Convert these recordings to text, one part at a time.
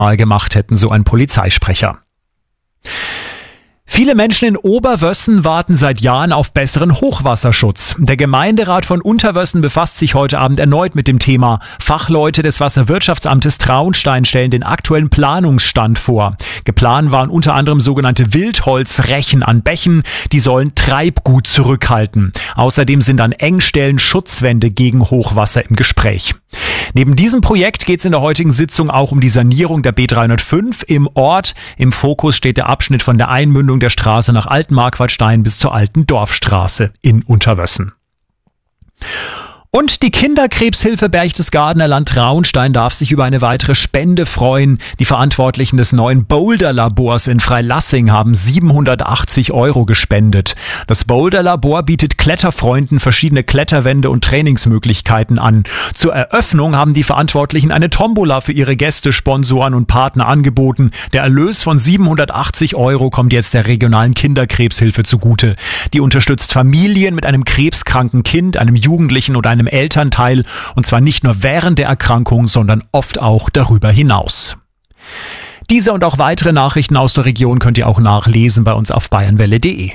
gemacht hätten, so ein Polizeisprecher. Viele Menschen in Oberwössen warten seit Jahren auf besseren Hochwasserschutz. Der Gemeinderat von Unterwössen befasst sich heute Abend erneut mit dem Thema. Fachleute des Wasserwirtschaftsamtes Traunstein stellen den aktuellen Planungsstand vor. Geplant waren unter anderem sogenannte Wildholzrechen an Bächen, die sollen Treibgut zurückhalten. Außerdem sind an Engstellen Schutzwände gegen Hochwasser im Gespräch. Neben diesem Projekt geht es in der heutigen Sitzung auch um die Sanierung der B305 im Ort. Im Fokus steht der Abschnitt von der Einmündung der Straße nach Altmarquardstein bis zur Alten Dorfstraße in Unterwössen. Und die Kinderkrebshilfe Berchtesgadener Land Traunstein darf sich über eine weitere Spende freuen. Die Verantwortlichen des neuen Boulder-Labors in Freilassing haben 780 € gespendet. Das Boulder-Labor bietet Kletterfreunden verschiedene Kletterwände und Trainingsmöglichkeiten an. Zur Eröffnung haben die Verantwortlichen eine Tombola für ihre Gäste, Sponsoren und Partner angeboten. Der Erlös von 780 € kommt jetzt der regionalen Kinderkrebshilfe zugute. Die unterstützt Familien mit einem krebskranken Kind, einem Jugendlichen oder einem Elternteil, und zwar nicht nur während der Erkrankung, sondern oft auch darüber hinaus. Diese und auch weitere Nachrichten aus der Region könnt ihr auch nachlesen bei uns auf bayernwelle.de.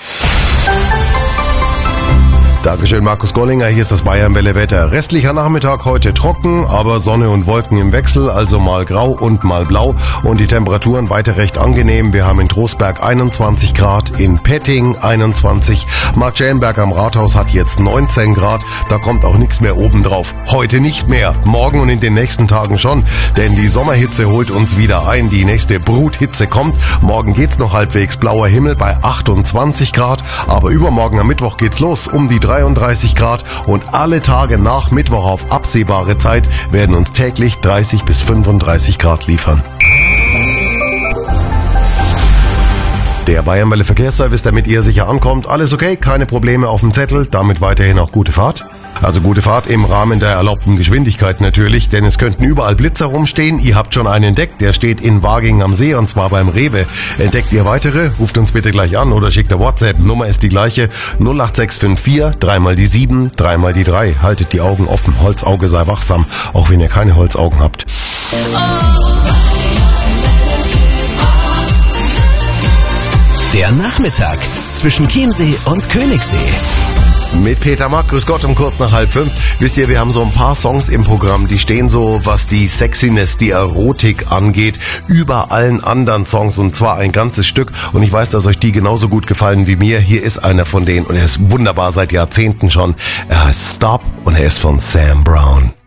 Dankeschön, Markus Gollinger. Hier ist das Bayernwelle-Wetter. Restlicher Nachmittag heute trocken, aber Sonne und Wolken im Wechsel, also mal grau und mal blau. Und die Temperaturen weiter recht angenehm. Wir haben in Trostberg 21 Grad, in Petting 21. Marktschellenberg am Rathaus hat jetzt 19 Grad. Da kommt auch nichts mehr oben drauf. Heute nicht mehr. Morgen und in den nächsten Tagen schon. Denn die Sommerhitze holt uns wieder ein. Die nächste Bruthitze kommt. Morgen geht's noch halbwegs blauer Himmel bei 28 Grad. Aber übermorgen am Mittwoch geht's los um die 33 Grad und alle Tage nach Mittwoch auf absehbare Zeit werden uns täglich 30 bis 35 Grad liefern. Der Bayernwelle Verkehrsservice, damit ihr sicher ankommt. Alles okay, keine Probleme auf dem Zettel, damit weiterhin auch gute Fahrt. Also gute Fahrt im Rahmen der erlaubten Geschwindigkeit natürlich, denn es könnten überall Blitzer rumstehen. Ihr habt schon einen entdeckt, der steht in Waging am See und zwar beim Rewe. Entdeckt ihr weitere? Ruft uns bitte gleich an oder schickt eine WhatsApp. Nummer ist die gleiche, 08654 3 mal die 7, 3 mal die 3. Haltet die Augen offen, Holzauge sei wachsam, auch wenn ihr keine Holzaugen habt. Der Nachmittag zwischen Chiemsee und Königssee. Mit Peter Mack, grüß Gott, um kurz nach 4:30. Wisst ihr, wir haben so ein paar Songs im Programm, die stehen so, was die Sexiness, die Erotik angeht, über allen anderen Songs und zwar ein ganzes Stück. Und ich weiß, dass euch die genauso gut gefallen wie mir. Hier ist einer von denen und er ist wunderbar seit Jahrzehnten schon. Er heißt Stop und er ist von Sam Brown.